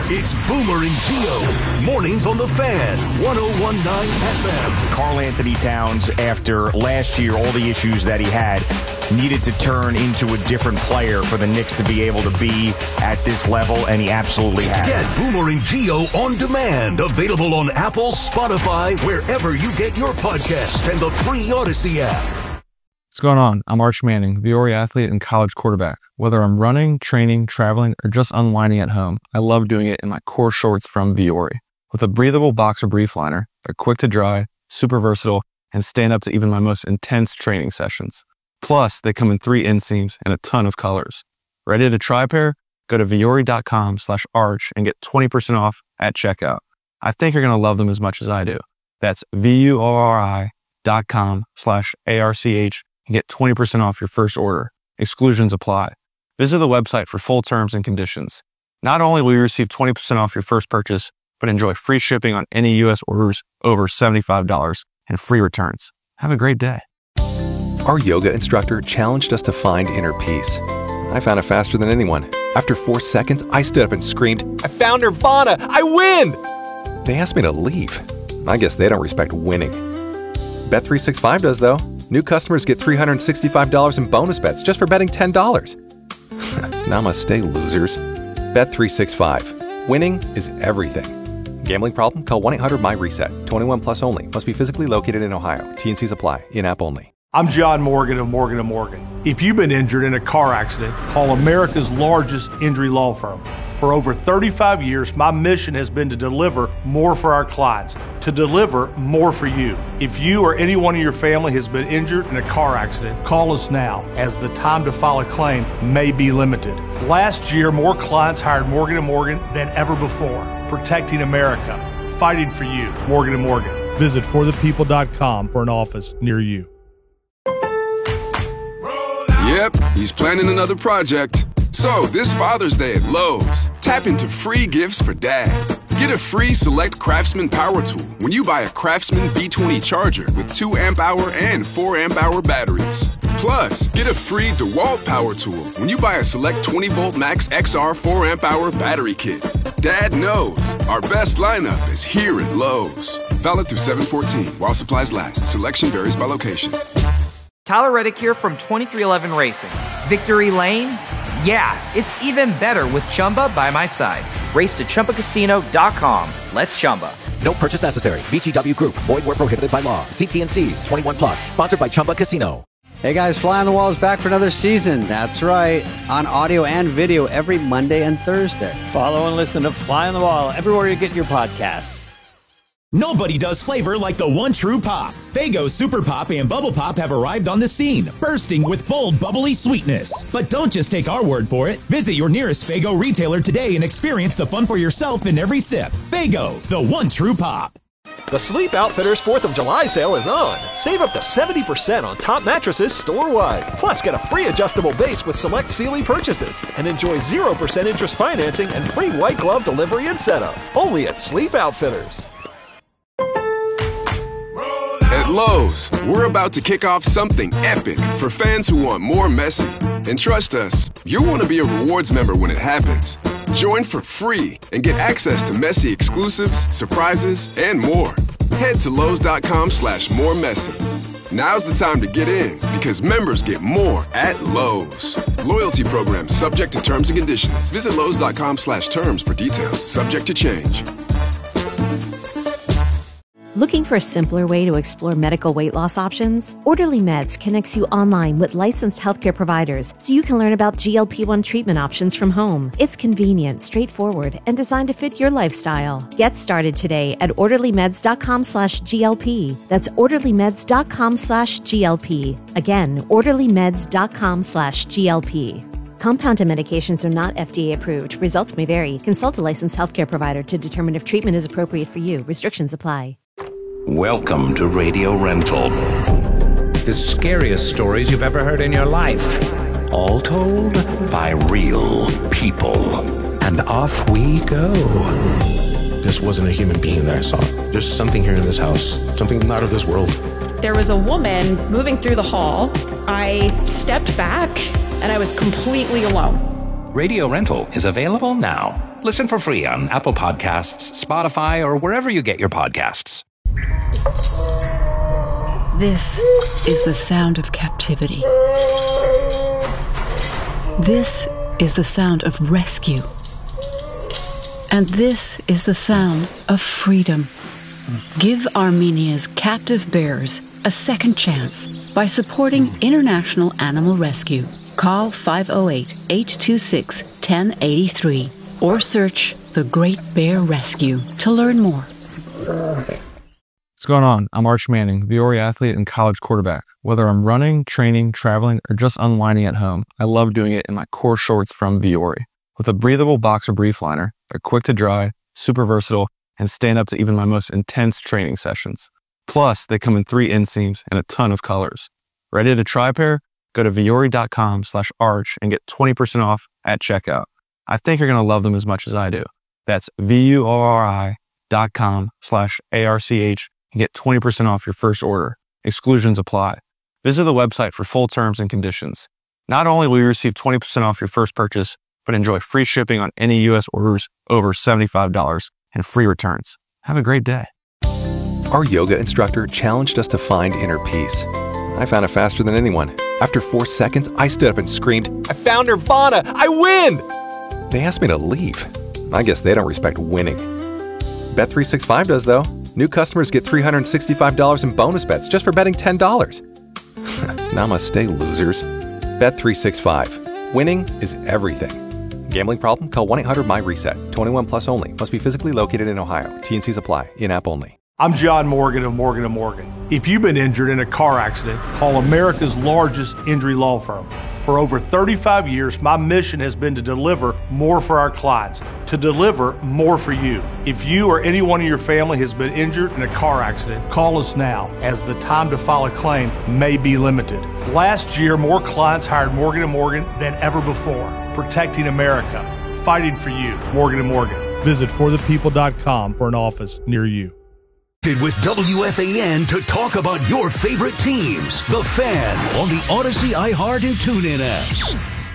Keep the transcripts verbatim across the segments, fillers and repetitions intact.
It's Boomer and Gio. Mornings on the Fan, one oh one point nine F M. Karl Anthony Towns, after last year, all the issues that he had, needed to turn into a different player for the Knicks to be able to be at this level, and he absolutely has. Get Boomer and Gio on demand. Available on Apple, Spotify, wherever you get your podcast, and the free Odyssey app. What's going on? I'm Arch Manning, Viore athlete and college quarterback. Whether I'm running, training, traveling, or just unwinding at home, I love doing it in my core shorts from Viore. With a breathable boxer brief liner, they're quick to dry, super versatile, and stand up to even my most intense training sessions. Plus, they come in three inseams and a ton of colors. Ready to try a pair? Go to Viore.com slash arch and get twenty percent off at checkout. I think you're going to love them as much as I do. That's V-U-O-R-I dot com slash A-R-C-H and get twenty percent off your first order. Exclusions apply. Visit the website for full terms and conditions. Not only will you receive twenty percent off your first purchase, but enjoy free shipping on any U S orders over seventy-five dollars and free returns. Have a great day. Our yoga instructor challenged us to find inner peace. I found it faster than anyone. After four seconds, I stood up and screamed, "I found Nirvana! I win!" They asked me to leave. I guess they don't respect winning. Bet three sixty-five does, though. New customers get three hundred sixty-five dollars in bonus bets just for betting ten dollars. Namaste, losers. Bet three sixty-five. Winning is everything. Gambling problem? Call one eight hundred my reset. twenty-one plus only. Must be physically located in Ohio. T and Cs apply. In-app only. I'm John Morgan of Morgan and Morgan. If you've been injured in a car accident, call America's largest injury law firm. For over thirty-five years, my mission has been to deliver more for our clients, to deliver more for you. If you or anyone in your family has been injured in a car accident, call us now, as the time to file a claim may be limited. Last year, more clients hired Morgan and Morgan than ever before, protecting America, fighting for you. Morgan and Morgan. Visit for the people dot com for an office near you. Yep, he's planning another project. So, this Father's Day at Lowe's, tap into free gifts for Dad. Get a free Select Craftsman power tool when you buy a Craftsman V twenty charger with two amp hour and four amp hour batteries. Plus, get a free DeWalt power tool when you buy a Select twenty volt Max X R four amp hour battery kit. Dad knows our best lineup is here at Lowe's. Valid through seven fourteen while supplies last. Selection varies by location. Tyler Reddick here from twenty-three eleven Racing. Victory Lane? Yeah, it's even better with Chumba by my side. Race to Chumba Casino dot com. Let's Chumba. No purchase necessary. V G W Group. Void where prohibited by law. See T and C's. twenty-one plus. Sponsored by Chumba Casino. Hey guys, Fly on the Wall is back for another season. That's right. On audio and video every Monday and Thursday. Follow and listen to Fly on the Wall everywhere you get your podcasts. Nobody does flavor like the one true pop. Faygo Super Pop and Bubble Pop have arrived on the scene, bursting with bold, bubbly sweetness. But don't just take our word for it. Visit your nearest Faygo retailer today and experience the fun for yourself in every sip. Faygo, the one true pop. The Sleep Outfitters fourth of July sale is on. Save up to seventy percent on top mattresses store-wide. Plus, get a free adjustable base with select Sealy purchases. And enjoy zero percent interest financing and free white glove delivery and setup. Only at Sleep Outfitters. At Lowe's, we're about to kick off something epic for fans who want more Messi. And trust us, you'll want to be a rewards member when it happens. Join for free and get access to Messi exclusives, surprises, and more. Head to Lowe's.com slash more Messi. Now's the time to get in because members get more at Lowe's. Loyalty program subject to terms and conditions. Visit Lowe's.com slash terms for details. Subject to change. Looking for a simpler way to explore medical weight loss options? Orderly Meds connects you online with licensed healthcare providers so you can learn about G L P one treatment options from home. It's convenient, straightforward, and designed to fit your lifestyle. Get started today at orderlymeds.com slash GLP. That's orderlymeds.com slash GLP. Again, orderlymeds.com slash GLP. Compounded medications are not F D A approved. Results may vary. Consult a licensed healthcare provider to determine if treatment is appropriate for you. Restrictions apply. Welcome to Radio Rental. The scariest stories you've ever heard in your life. All told by real people. And off we go. This wasn't a human being that I saw. There's something here in this house. Something not of this world. There was a woman moving through the hall. I stepped back and I was completely alone. Radio Rental is available now. Listen for free on Apple Podcasts, Spotify, or wherever you get your podcasts. This is the sound of captivity. This is the sound of rescue. And this is the sound of freedom. Give Armenia's captive bears a second chance by supporting International Animal Rescue. Call five oh eight, eight two six, one oh eight three or search The Great Bear Rescue to learn more. What's going on? I'm Arch Manning, Viore athlete and college quarterback. Whether I'm running, training, traveling, or just unwinding at home, I love doing it in my core shorts from Viore. With a breathable boxer brief liner, they're quick to dry, super versatile, and stand up to even my most intense training sessions. Plus, they come in three inseams and a ton of colors. Ready to try a pair? Go to Viore.com slash arch and get twenty percent off at checkout. I think you're going to love them as much as I do. That's V-U-O-R-I dot com slash A-R-C-H and get twenty percent off your first order. Exclusions apply. Visit the website for full terms and conditions. Not only will you receive twenty percent off your first purchase, but enjoy free shipping on any U S orders over seventy-five dollars and free returns. Have a great day. Our yoga instructor challenged us to find inner peace. I found it faster than anyone. After four seconds, I stood up and screamed, I found Nirvana! I win! They asked me to leave. I guess they don't respect winning. Bet three sixty-five does, though. New customers get three hundred sixty-five dollars in bonus bets just for betting ten dollars. Namaste, losers. Bet three sixty-five. Winning is everything. Gambling problem? Call one eight hundred my reset. twenty-one plus only. Must be physically located in Ohio. T and Cs apply. In-app only. I'm John Morgan of Morgan and Morgan. If you've been injured in a car accident, call America's largest injury law firm. For over thirty-five years, my mission has been to deliver more for our clients, to deliver more for you. If you or anyone in your family has been injured in a car accident, call us now, as the time to file a claim may be limited. Last year, more clients hired Morgan and Morgan than ever before, protecting America, fighting for you. Morgan and Morgan. Visit for the people dot com for an office near you. With W F A N to talk about your favorite teams. The Fan on the Odyssey, iHeart, and TuneIn apps.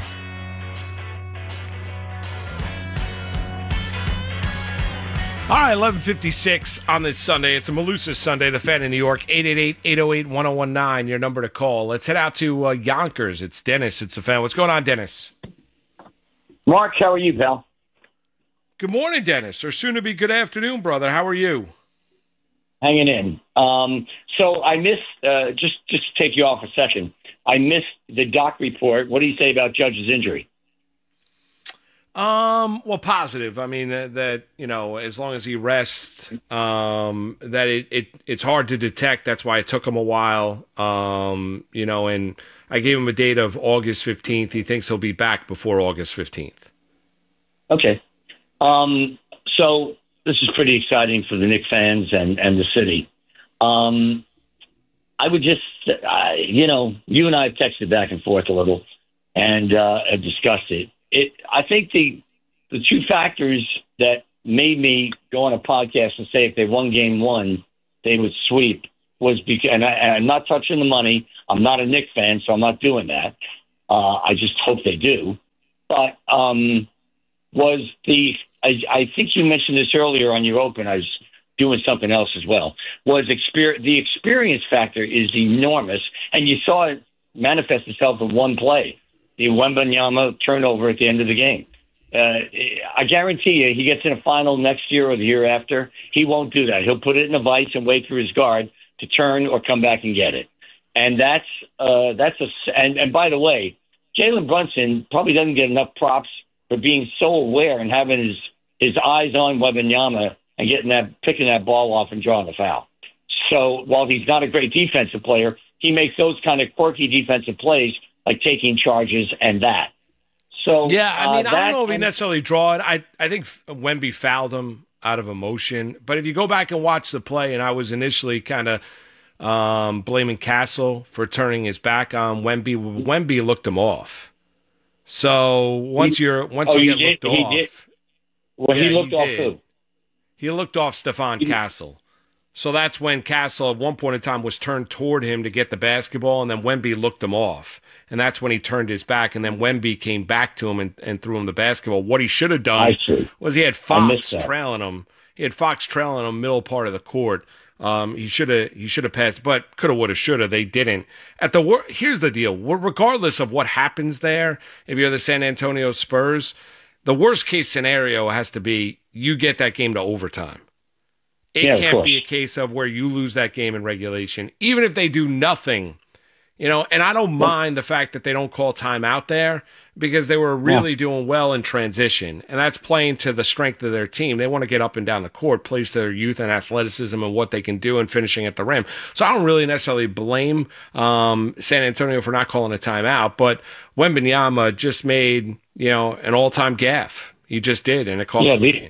All right, eleven fifty-six on this Sunday. It's a Malusa Sunday. The Fan in New York, eight eight eight, eight oh eight, one oh one nine, your number to call. Let's head out to uh, Yonkers. It's Dennis. It's the Fan. What's going on, Dennis? Mark, how are you, pal? Good morning, Dennis, or soon to be good afternoon, brother. How are you? Hanging in. Um, so I missed, uh, just, just to take you off a second, I missed the doc report. What do you say about Judge's injury? Um, well, positive. I mean, that, that you know, as long as he rests, um, that it, it, it's hard to detect. That's why it took him a while. Um, you know, and I gave him a date of August fifteenth. He thinks he'll be back before August fifteenth. Okay. Um, so this is pretty exciting for the Knicks fans and, and the city. Um, I would just, uh, you know, you and I have texted back and forth a little and uh, have discussed it. It. I think the the two factors that made me go on a podcast and say if they won game one, they would sweep was because, and, I, and I'm not touching the money. I'm not a Knicks fan, so I'm not doing that. Uh, I just hope they do. But um, was the I, I think you mentioned this earlier on your open. I was doing something else as well. Was exper- the experience factor is enormous, and you saw it manifest itself in one play, the Wembanyama turnover at the end of the game. Uh, I guarantee you, he gets in a final next year or the year after, he won't do that. He'll put it in a vice and wait for his guard to turn or come back and get it. And that's uh, that's a and, and by the way, Jalen Brunson probably doesn't get enough props for being so aware and having his his eyes on Wembanyama and getting that, picking that ball off and drawing the foul. So while he's not a great defensive player, he makes those kind of quirky defensive plays like taking charges and that. So yeah, I mean, uh, I don't know if he necessarily draw it. I I think Wemby fouled him out of emotion. But if you go back and watch the play, and I was initially kind of um, blaming Castle for turning his back on Wemby. Wemby looked him off. So once he, you're once oh, you get did, looked he off, did. Well, yeah, he looked he off did. who? He looked off Stephon He, Castle. So that's when Castle at one point in time was turned toward him to get the basketball, and then Wemby looked him off. And that's when he turned his back, and then Wemby came back to him and, and threw him the basketball. What he should have done was he had Fox trailing him. He had Fox trailing him middle part of the court. Um, he should have he should have passed, but coulda, woulda, shoulda. They didn't. At the wor- here's the deal: regardless of what happens there, if you're the San Antonio Spurs, the worst case scenario has to be you get that game to overtime. It yeah, can't be a case of where you lose that game in regulation, even if they do nothing. You know, and I don't mind the fact that they don't call timeout there because they were really yeah. doing well in transition. And that's playing to the strength of their team. They want to get up and down the court, plays to their youth and athleticism and what they can do and finishing at the rim. So I don't really necessarily blame um, San Antonio for not calling a timeout, but Wembanyama just made, you know, an all-time gaffe. He just did, and it cost yeah, the game.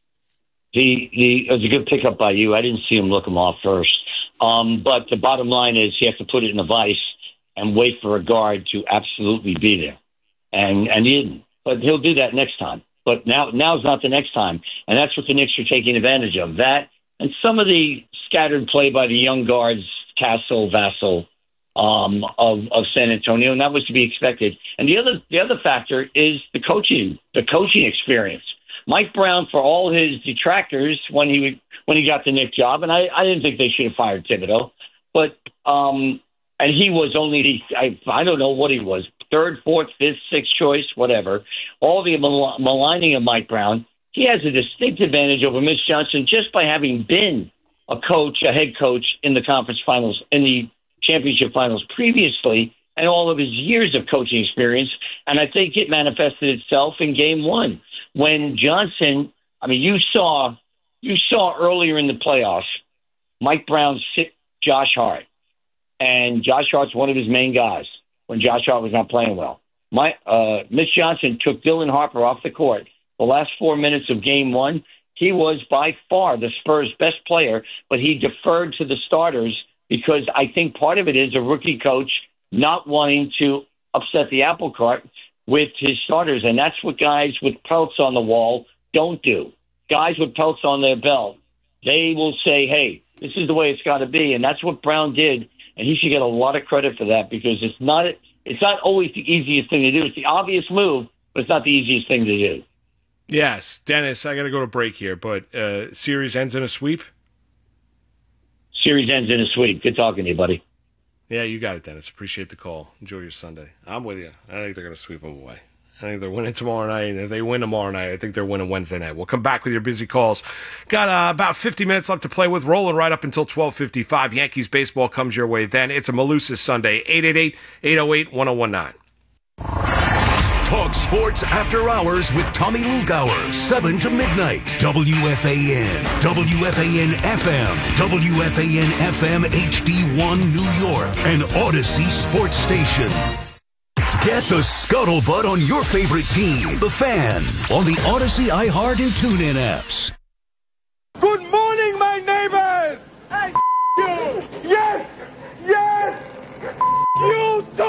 The, the, it was a good pickup by you. I didn't see him look him off first. Um, but the bottom line is he has to put it in a vice and wait for a guard to absolutely be there. And and he didn't. But he'll do that next time. But now now's not the next time. And that's what the Knicks are taking advantage of. That and some of the scattered play by the young guards, Castle, Vassell, um, of, of San Antonio, and that was to be expected. And the other the other factor is the coaching, the coaching experience. Mike Brown, for all his detractors when he when he got the Knicks job, and I, I didn't think they should have fired Thibodeau, but um, and he was only I I don't know what he was third, fourth, fifth, sixth choice, whatever. All the mal- maligning of Mike Brown, he has a distinct advantage over Mitch Johnson just by having been a coach, a head coach in the conference finals, in the championship finals previously, and all of his years of coaching experience. And I think it manifested itself in game one when Johnson, I mean, you saw, you saw earlier in the playoffs, Mike Brown sit Josh Hart. And Josh Hart's one of his main guys when Josh Hart was not playing well. My, uh, Mitch Johnson took Dylan Harper off the court. The last four minutes of game one, he was by far the Spurs' best player, but he deferred to the starters because I think part of it is a rookie coach not wanting to upset the apple cart with his starters. And that's what guys with pelts on the wall don't do. Guys with pelts on their belt, they will say, hey, this is the way it's got to be. And that's what Brown did. And he should get a lot of credit for that because it's not it's not always the easiest thing to do. It's the obvious move, but it's not the easiest thing to do. Yes, Dennis, I got to go to break here, but uh, series ends in a sweep? Series ends in a sweep. Good talking to you, buddy. Yeah, you got it, Dennis. Appreciate the call. Enjoy your Sunday. I'm with you. I think they're going to sweep them away. I think they're winning tomorrow night. If they win tomorrow night, I think they're winning Wednesday night. We'll come back with your busy calls. Got uh, about fifty minutes left to play with, rolling right up until twelve fifty-five. Yankees baseball comes your way then. It's a Malusis Sunday, eight eight eight, eight oh eight, one oh one nine. Talk sports after hours with Tommy Lugauer, seven to midnight. W F A N, W F A N F M, W F A N F M H D one New York, and Odyssey Sports Station. Get the scuttlebutt on your favorite team, the Fan, on the Odyssey, iHeart, and TuneIn apps.